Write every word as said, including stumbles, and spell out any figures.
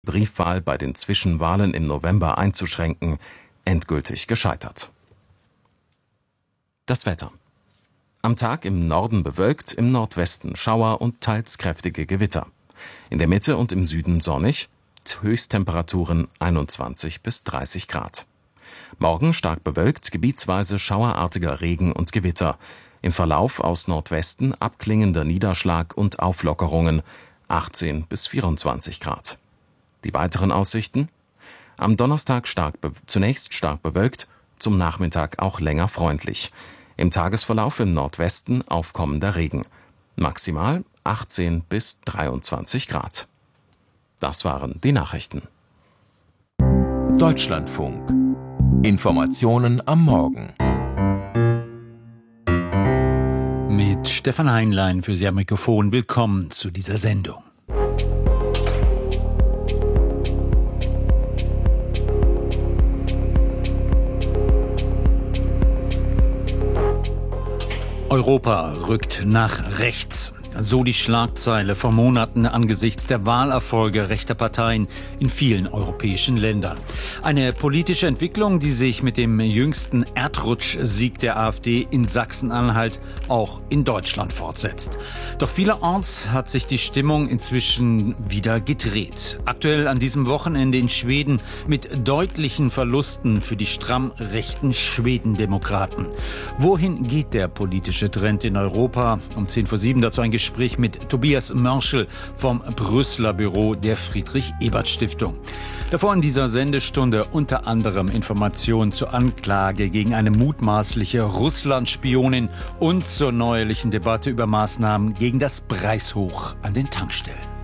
Briefwahl bei den Zwischenwahlen im November einzuschränken, endgültig gescheitert. Das Wetter. Am Tag im Norden bewölkt, im Nordwesten Schauer und teils kräftige Gewitter. In der Mitte und im Süden sonnig, Höchsttemperaturen einundzwanzig bis dreißig Grad. Morgen stark bewölkt, gebietsweise schauerartiger Regen und Gewitter. Im Verlauf aus Nordwesten abklingender Niederschlag und Auflockerungen, achtzehn bis vierundzwanzig Grad. Die weiteren Aussichten? Am Donnerstag stark zunächst stark bewölkt, zum Nachmittag auch länger freundlich. Im Tagesverlauf im Nordwesten aufkommender Regen. Maximal achtzehn bis dreiundzwanzig Grad. Das waren die Nachrichten. Deutschlandfunk. Informationen am Morgen. Mit Stefan Heinlein für Sie am Mikrofon. Willkommen zu dieser Sendung. Europa rückt nach rechts. So die Schlagzeile vor Monaten angesichts der Wahlerfolge rechter Parteien in vielen europäischen Ländern. Eine politische Entwicklung, die sich mit dem jüngsten Erdrutschsieg der AfD in Sachsen-Anhalt auch in Deutschland fortsetzt. Doch vielerorts hat sich die Stimmung inzwischen wieder gedreht. Aktuell an diesem Wochenende in Schweden mit deutlichen Verlusten für die stramm rechten Schwedendemokraten. Wohin geht der politische Trend in Europa? Um zehn vor sieben dazu ein Gespräch mit Tobias Mörschel vom Brüsseler Büro der Friedrich-Ebert-Stiftung. Davor in dieser Sendestunde unter anderem Informationen zur Anklage gegen eine mutmaßliche Russland-Spionin und zur neuerlichen Debatte über Maßnahmen gegen das Preishoch an den Tankstellen.